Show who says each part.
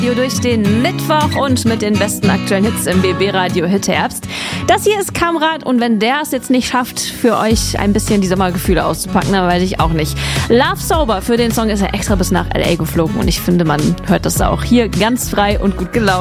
Speaker 1: Durch den Mittwoch und mit den besten aktuellen Hits im BB-Radio Hit Herbst. Das hier ist Kamrat und wenn der es jetzt nicht schafft, für euch ein bisschen die Sommergefühle auszupacken, dann weiß ich auch nicht. Love Sober, für den Song ist er extra bis nach L.A. geflogen und ich finde, man hört das auch hier ganz frei und gut gelaunt.